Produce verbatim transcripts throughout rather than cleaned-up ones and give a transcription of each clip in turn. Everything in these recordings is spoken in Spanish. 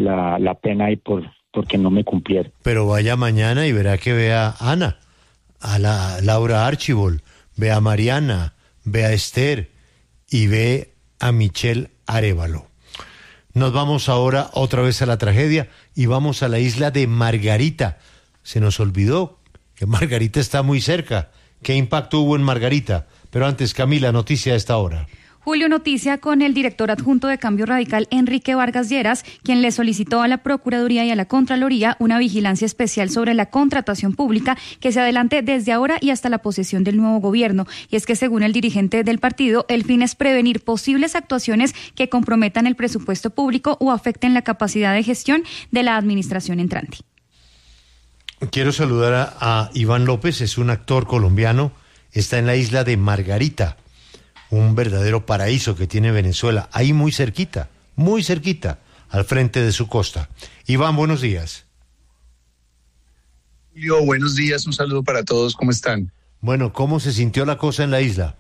la, la pena ahí por porque no me cumplieron. Pero vaya mañana y verá que vea a Ana, a la Laura Archibald, ve a Mariana, ve a Esther y ve a Michelle Arévalo. Nos vamos ahora otra vez a la tragedia y vamos a la isla de Margarita. Se nos olvidó que Margarita está muy cerca. ¿Qué impacto hubo en Margarita? Pero antes, Camila, noticia a esta hora. Julio, noticia con el director adjunto de Cambio Radical, Enrique Vargas Lleras, quien le solicitó a la Procuraduría y a la Contraloría una vigilancia especial sobre la contratación pública que se adelante desde ahora y hasta la posesión del nuevo gobierno. Y es que, según el dirigente del partido, el fin es prevenir posibles actuaciones que comprometan el presupuesto público o afecten la capacidad de gestión de la administración entrante. Quiero saludar a, a Iván López, es un actor colombiano, está en la isla de Margarita, un verdadero paraíso que tiene Venezuela, ahí muy cerquita, muy cerquita, al frente de su costa. Iván, buenos días. Julio, buenos días, un saludo para todos, ¿cómo están? Bueno, ¿cómo se sintió la cosa en la isla?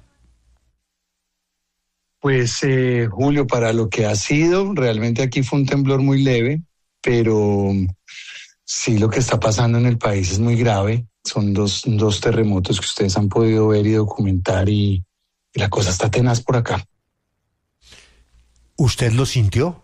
Pues, eh, Julio, para lo que ha sido, realmente aquí fue un temblor muy leve, pero sí, lo que está pasando en el país es muy grave. Son dos, dos terremotos que ustedes han podido ver y documentar y Y la cosa está tenaz por acá. ¿Usted lo sintió?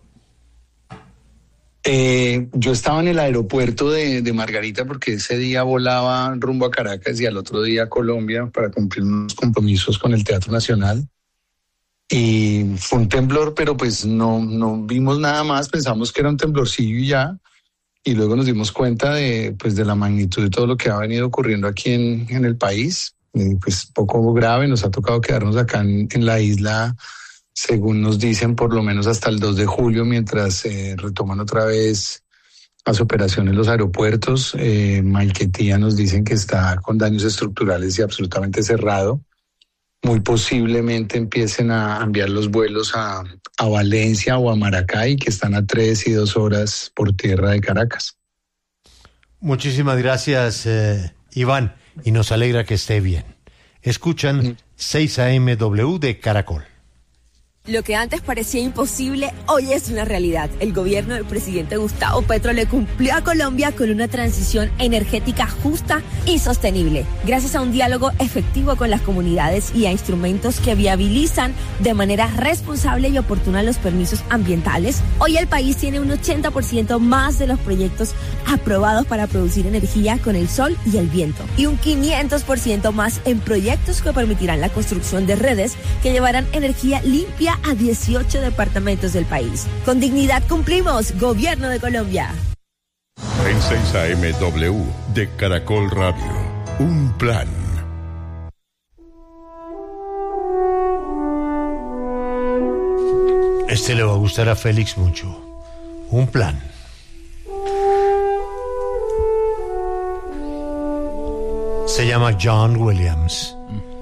Eh, yo estaba en el aeropuerto de, de Margarita porque ese día volaba rumbo a Caracas y al otro día a Colombia para cumplir unos compromisos con el Teatro Nacional. Y fue un temblor, pero pues no, no vimos nada más, pensamos que era un temblorcillo y ya. Y luego nos dimos cuenta de, pues, de la magnitud de todo lo que ha venido ocurriendo aquí en, en el país. Pues poco grave, nos ha tocado quedarnos acá en, en la isla, según nos dicen, por lo menos hasta el dos de julio, mientras eh, retoman otra vez las operaciones los aeropuertos. Eh, Maiquetía nos dicen que está con daños estructurales y absolutamente cerrado. Muy posiblemente empiecen a enviar los vuelos a, a Valencia o a Maracay, que están a tres y dos horas por tierra de Caracas. Muchísimas gracias, eh, Iván. Y nos alegra que esté bien. Escuchan seis A M W de Caracol. Lo que antes parecía imposible, hoy es una realidad. El gobierno del presidente Gustavo Petro le cumplió a Colombia con una transición energética justa y sostenible, gracias a un diálogo efectivo con las comunidades y a instrumentos que viabilizan de manera responsable y oportuna los permisos ambientales. Hoy el país tiene un ochenta por ciento más de los proyectos aprobados para producir energía con el sol y el viento, y un quinientos por ciento más en proyectos que permitirán la construcción de redes que llevarán energía limpia a dieciocho departamentos del país. Con dignidad cumplimos, Gobierno de Colombia. En seis A M W de Caracol Radio, un plan. Este le va a gustar a Félix mucho. Un plan. Se llama John Williams.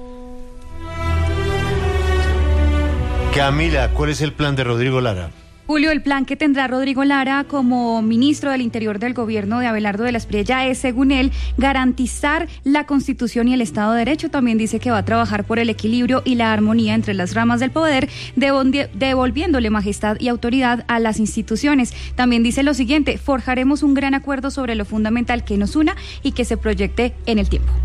Camila, ¿cuál es el plan de Rodrigo Lara? Julio, el plan que tendrá Rodrigo Lara como ministro del Interior del gobierno de Abelardo de la Espriella es, según él, garantizar la Constitución y el Estado de Derecho. También dice que va a trabajar por el equilibrio y la armonía entre las ramas del poder, devolviéndole majestad y autoridad a las instituciones. También dice lo siguiente: forjaremos un gran acuerdo sobre lo fundamental que nos una y que se proyecte en el tiempo.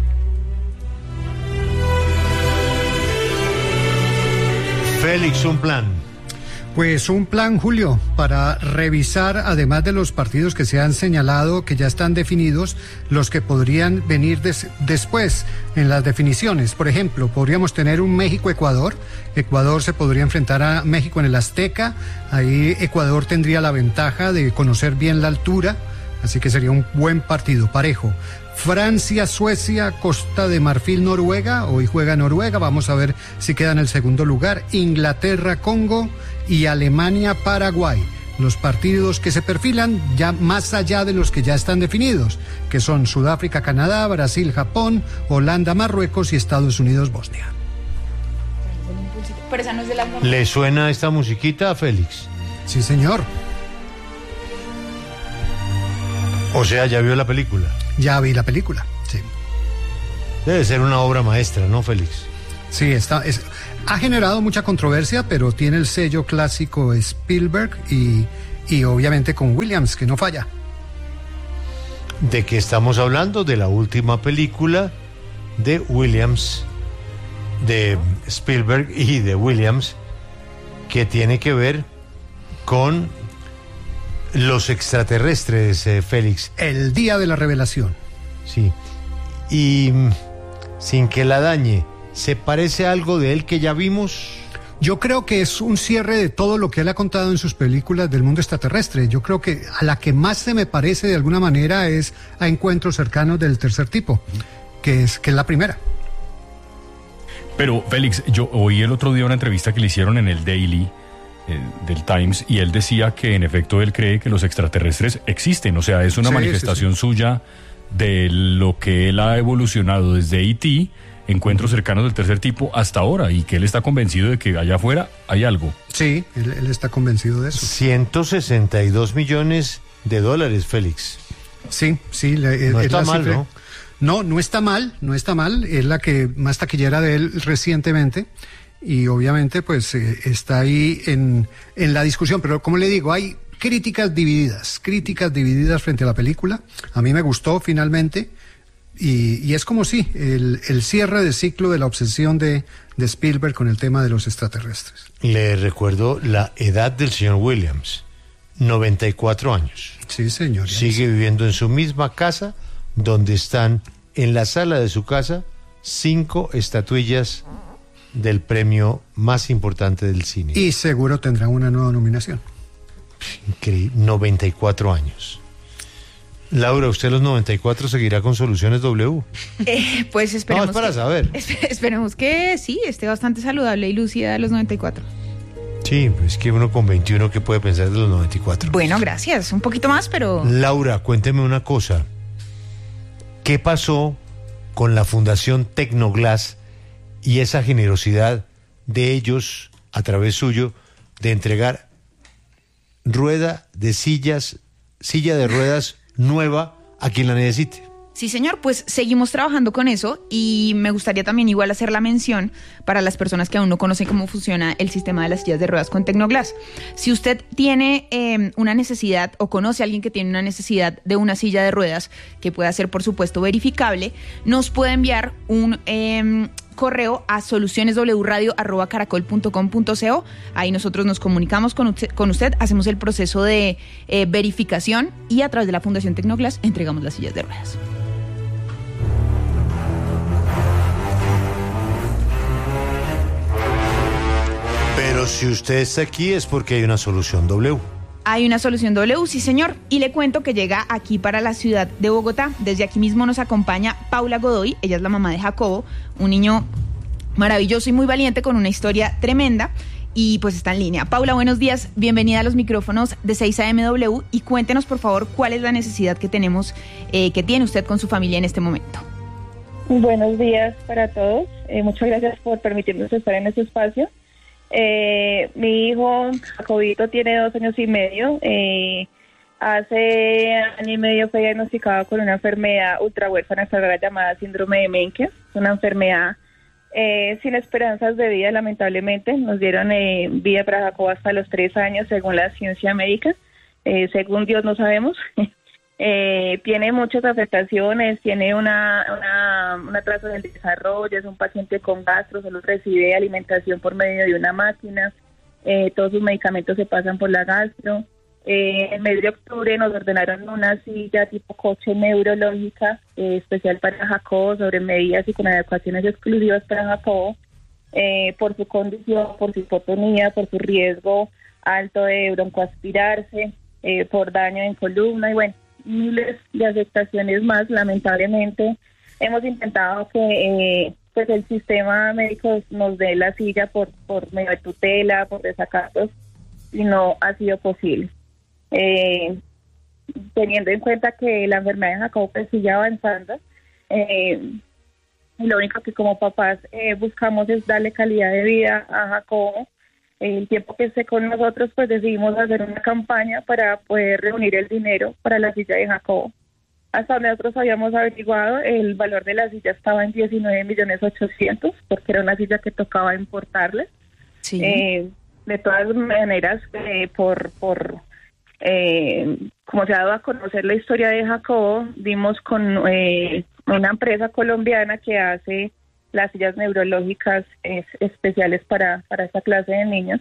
Félix, un plan. Pues un plan, Julio, para revisar, además de los partidos que se han señalado, que ya están definidos, los que podrían venir des- después en las definiciones. Por ejemplo, podríamos tener un México-Ecuador. Ecuador se podría enfrentar a México en el Azteca. Ahí Ecuador tendría la ventaja de conocer bien la altura, así que sería un buen partido, parejo. Francia, Suecia, Costa de Marfil, Noruega. Hoy juega Noruega, vamos a ver si queda en el segundo lugar. Inglaterra, Congo y Alemania, Paraguay. Los partidos que se perfilan ya más allá de los que ya están definidos, que son Sudáfrica, Canadá, Brasil, Japón, Holanda, Marruecos y Estados Unidos, Bosnia. Pero esa no es de la... ¿Le suena esta musiquita a Félix? Sí, señor. O sea, ¿ya vio la película? Ya vi la película, sí. Debe ser una obra maestra, ¿no, Félix? Sí, está, es, ha generado mucha controversia, pero tiene el sello clásico Spielberg y y obviamente con Williams, que no falla. ¿De qué estamos hablando? De la última película de Williams, de Spielberg y de Williams, que tiene que ver con los extraterrestres, eh, Félix. El día de la revelación. Sí. Y sin que la dañe, ¿se parece a algo de él que ya vimos? Yo creo que es un cierre de todo lo que él ha contado en sus películas del mundo extraterrestre. Yo creo que a la que más se me parece de alguna manera es a Encuentros cercanos del tercer tipo, que es, que es la primera. Pero, Félix, yo oí el otro día una entrevista que le hicieron en el Daily eh, del Times, y él decía que en efecto él cree que los extraterrestres existen. O sea, es una sí, manifestación sí, sí. suya de lo que él ha evolucionado desde E T, Encuentros cercanos del tercer tipo, hasta ahora, y que él está convencido de que allá afuera hay algo. Sí, él, él está convencido de eso. ciento sesenta y dos millones de dólares, Félix. Sí, sí. La, No es está la mal, cifra. ¿no? No, no está mal, no está mal. Es la que más taquillera de él recientemente. Y obviamente, pues, eh, está ahí en, en la discusión. Pero como le digo, hay críticas divididas, críticas divididas frente a la película. A mí me gustó finalmente. Y, y es como si el, el cierre de ciclo de la obsesión de, de Spielberg con el tema de los extraterrestres. Le recuerdo la edad del señor Williams, noventa y cuatro años. Sí, señor. Sigue viviendo en su misma casa, donde están en la sala de su casa cinco estatuillas del premio más importante del cine. Y seguro tendrá una nueva nominación. Increíble, noventa y cuatro años. Laura, ¿usted a los noventa y cuatro seguirá con Soluciones W? Eh, pues esperemos. No, es para que, saber. esp- esperemos que sí, esté bastante saludable y lúcida a los noventa y cuatro. Sí, es que uno con veintiuno, ¿qué puede pensar de los noventa y cuatro? Bueno, gracias. Un poquito más, pero... Laura, cuénteme una cosa. ¿Qué pasó con la Fundación Tecnoglass y esa generosidad de ellos, a través suyo, de entregar rueda de sillas, silla de ruedas nueva a quien la necesite? Sí, señor, pues seguimos trabajando con eso y me gustaría también igual hacer la mención para las personas que aún no conocen cómo funciona el sistema de las sillas de ruedas con Tecnoglass. Si usted tiene eh, una necesidad o conoce a alguien que tiene una necesidad de una silla de ruedas que pueda ser, por supuesto, verificable, nos puede enviar un... Eh, correo a solucioneswradio arroba caracol punto com punto co. Ahí nosotros nos comunicamos con usted, con usted hacemos el proceso de eh, verificación y a través de la Fundación Tecnoglass entregamos las sillas de ruedas. Pero si usted está aquí es porque hay una solución W. Hay una solución W, sí señor, y le cuento que llega aquí para la ciudad de Bogotá. Desde aquí mismo nos acompaña Paula Godoy, ella es la mamá de Jacobo, un niño maravilloso y muy valiente con una historia tremenda, y pues está en línea. Paula, buenos días, bienvenida a los micrófonos de seis A M W y cuéntenos por favor cuál es la necesidad que tenemos, eh, que tiene usted con su familia en este momento. Buenos días para todos, eh, muchas gracias por permitirnos estar en este espacio. Eh, mi hijo Jacobito tiene dos años y medio. Eh, hace año y medio fue diagnosticado con una enfermedad ultra huérfana llamada síndrome de Menkes. Es una enfermedad eh, sin esperanzas de vida, lamentablemente. Nos dieron eh, vida para Jacobo hasta los tres años, según la ciencia médica. Eh, según Dios no sabemos. Eh, tiene muchas afectaciones, tiene una, una, un atraso en el desarrollo, es un paciente con gastro, solo recibe alimentación por medio de una máquina, eh, todos sus medicamentos se pasan por la gastro. Eh, en el mes de octubre nos ordenaron una silla tipo coche neurológica eh, especial para Jacobo, sobre medidas y con adecuaciones exclusivas para Jacobo, eh, por su condición, por su hipotonía, por su riesgo alto de broncoaspirarse, eh, por daño en columna y bueno, miles de afectaciones más. Lamentablemente hemos intentado que eh, pues el sistema médico nos dé la silla por, por medio de tutela, por desacatos, y no ha sido posible. Eh, teniendo en cuenta que la enfermedad de Jacobo pues sigue avanzando, eh, lo único que como papás eh, buscamos es darle calidad de vida a Jacobo. El tiempo que esté con nosotros, pues decidimos hacer una campaña para poder reunir el dinero para la silla de Jacobo. Hasta donde nosotros habíamos averiguado, el valor de la silla estaba en diecinueve millones ochocientos, porque era una silla que tocaba importarle. Sí. Eh, de todas maneras, eh, por por eh, como se ha dado a conocer la historia de Jacobo, dimos con eh, una empresa colombiana que hace las sillas neurológicas eh, especiales para, para esta clase de niños,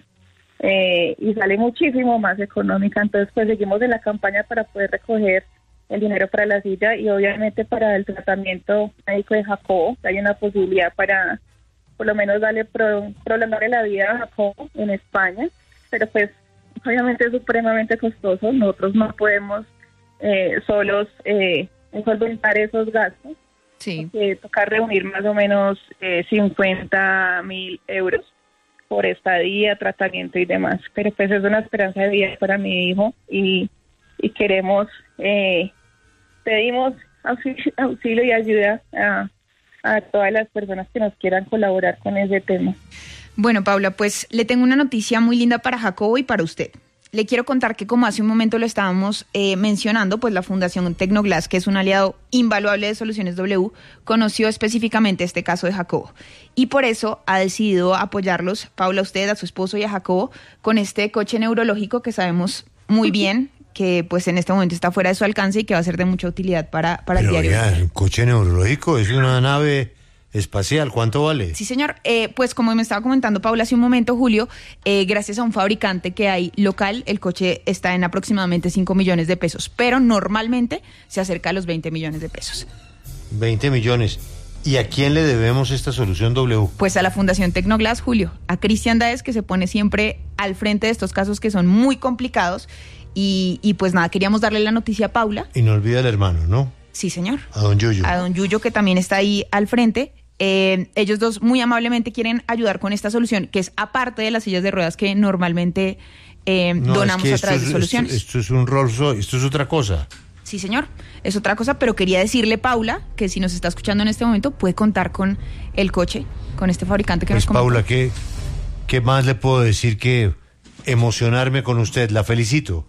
eh, y sale muchísimo más económica. Entonces pues seguimos en la campaña para poder recoger el dinero para la silla y obviamente para el tratamiento médico de Jacobo. Hay una posibilidad para por lo menos darle pro, prolongarle la vida a Jacobo en España, pero pues obviamente es supremamente costoso. Nosotros no podemos eh, solos eh, solventar esos gastos. Sí. Eh, tocar reunir más o menos eh, cincuenta mil euros por estadía, tratamiento y demás. Pero pues es una esperanza de vida para mi hijo y, y queremos, eh, pedimos auxilio, auxilio y ayuda a, a todas las personas que nos quieran colaborar con ese tema. Bueno, Paula, pues le tengo una noticia muy linda para Jacobo y para usted. Le quiero contar que, como hace un momento lo estábamos eh, mencionando, pues la Fundación Tecnoglass, que es un aliado invaluable de Soluciones W, conoció específicamente este caso de Jacobo. Y por eso ha decidido apoyarlos, Paula, a usted, a su esposo y a Jacobo, con este coche neurológico que sabemos muy bien que pues en este momento está fuera de su alcance y que va a ser de mucha utilidad para, para el Pero diario. ya, el coche neurológico es una nave espacial, ¿cuánto vale? Sí, señor. Eh, pues como me estaba comentando Paula hace un momento, Julio, eh, gracias a un fabricante que hay local, el coche está en aproximadamente cinco millones de pesos, pero normalmente se acerca a los veinte millones de pesos. veinte millones. ¿Y a quién le debemos esta solución W? Pues a la Fundación Tecnoglass, Julio, a Cristian Daes, que se pone siempre al frente de estos casos que son muy complicados. Y, y pues nada, queríamos darle la noticia a Paula. Y no olvida al hermano, ¿no? Sí, señor. A don Yuyo. A don Yuyo, que también está ahí al frente. Eh, ellos dos muy amablemente quieren ayudar con esta solución, que es aparte de las sillas de ruedas que normalmente eh, no, donamos es que a través es, de Soluciones. Esto, esto es un Rolls Royce, esto es otra cosa. Sí, señor, es otra cosa, pero quería decirle, Paula, que si nos está escuchando en este momento, puede contar con el coche, con este fabricante que pues nos comentó. Paula, ¿qué, ¿qué más le puedo decir que emocionarme con usted? La felicito.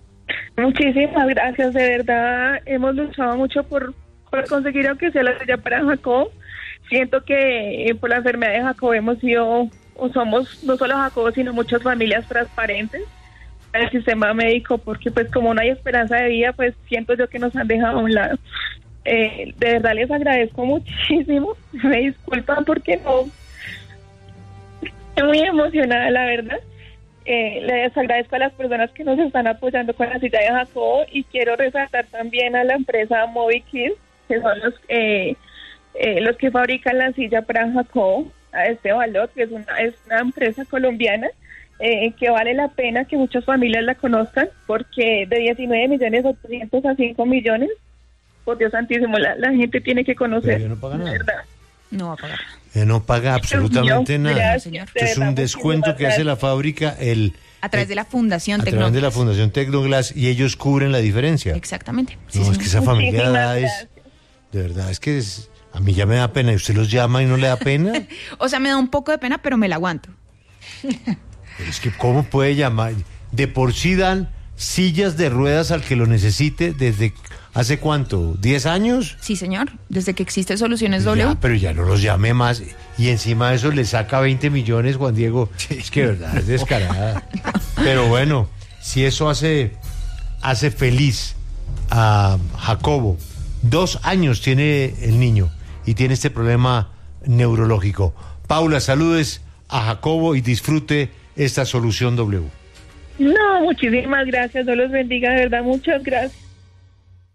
Muchísimas gracias, de verdad hemos luchado mucho por, por conseguir aunque sea la silla para Jacob. Siento que eh, por la enfermedad de Jacob hemos sido, o somos no solo Jacob, sino muchas familias transparentes al sistema médico, porque pues como no hay esperanza de vida, pues siento yo que nos han dejado a un lado. Eh, de verdad les agradezco muchísimo, me disculpan porque no, estoy muy emocionada, la verdad. Eh, les agradezco a las personas que nos están apoyando con la silla de Jacobo y quiero resaltar también a la empresa MobiKids, que son los eh, eh, los que fabrican la silla para Jacobo, a este valor, que es una, es una empresa colombiana eh, que vale la pena que muchas familias la conozcan, porque de diecinueve millones ochocientos a cinco millones, por Dios santísimo, la, la gente tiene que conocer. Pero no paga nada. ¿Verdad? No va a pagar. Eh, no paga absolutamente Dios mío, nada. gracias, Esto es un descuento que hace la fábrica el A través de la Fundación a Tecnoglass. través de la Fundación Tecnoglass y ellos cubren la diferencia. Exactamente. Sí, No, es señor. que esa familia Muchísimas da es, gracias. de verdad, es que es, a mí ya me da pena y usted los llama y no le da pena. O sea, me da un poco de pena, pero me la aguanto. Pero es que cómo puede llamar, de por sí dan sillas de ruedas al que lo necesite desde hace cuánto, ¿diez años? Sí, señor. Desde que existe Soluciones W. Ya, pero ya no los llame más y encima de eso le saca veinte millones, Juan Diego. Es que verdad, es descarada. Pero bueno, si eso hace, hace feliz a Jacobo, dos años tiene el niño y tiene este problema neurológico. Paula, saludes a Jacobo y disfrute esta solución W. No, muchísimas gracias, Dios los bendiga, de verdad, muchas gracias.